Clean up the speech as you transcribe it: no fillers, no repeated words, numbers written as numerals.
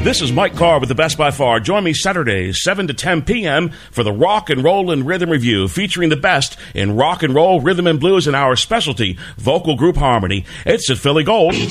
This is Mike Carr with the Best by Far. Join me Saturdays, 7 to 10 p.m. for the Rock and Roll and Rhythm Review, featuring the best in rock and roll, rhythm and blues, and our specialty, vocal group harmony. It's at Philly Gold.